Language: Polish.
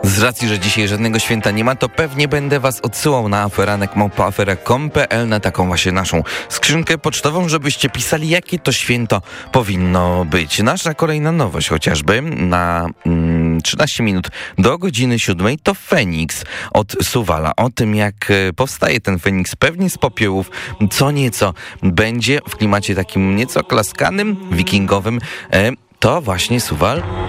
Z racji, że dzisiaj żadnego święta nie ma, to pewnie będę was odsyłał na aferanek@afera.com.pl, na taką właśnie naszą skrzynkę pocztową, żebyście pisali, jakie to święto powinno być. Nasza kolejna nowość chociażby na 13 minut do godziny 7 to Feniks od Suwala. O tym, jak powstaje ten Feniks pewnie z popiołów, co nieco będzie w klimacie takim nieco klaskanym, wikingowym, to właśnie Suwal.